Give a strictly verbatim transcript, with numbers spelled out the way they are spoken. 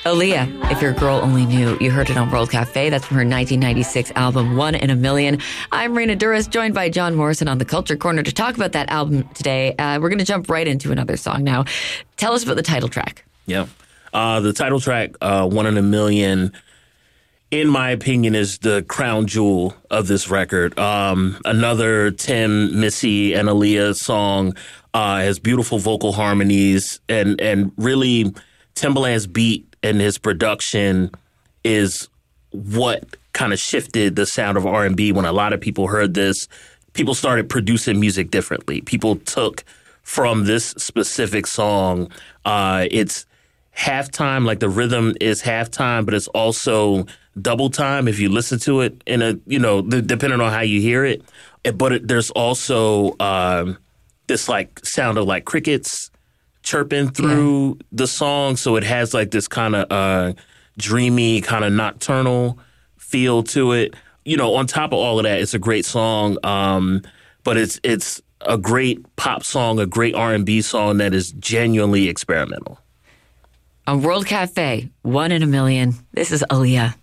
Aaliyah, If Your Girl Only Knew. You heard it on World Cafe. That's from her nineteen ninety-six album, One in a Million. I'm Raina Duras, joined by John Morrison on the Culture Corner to talk about that album today. Uh, we're going to jump right into another song now. Tell us about the title track. Yeah. Uh, the title track, uh, One in a Million, in my opinion, is the crown jewel of this record. Um, another Tim, Missy, and Aaliyah song uh, has beautiful vocal harmonies, and, and really Timbaland's beat and his production is what kind of shifted the sound of R and B. When a lot of people heard this, people started producing music differently. People took from this specific song, uh, it's halftime, like the rhythm is halftime, but it's also double time if you listen to it in a, you know, th- depending on how you hear it. But it, there's also um, this like sound of like crickets chirping through yeah. the song, so it has like this kind of uh, dreamy, kind of nocturnal feel to it. You know, on top of all of that, it's a great song, um, but it's it's a great pop song, a great R and B song that is genuinely experimental. On World Cafe, One in a Million, this is Aaliyah.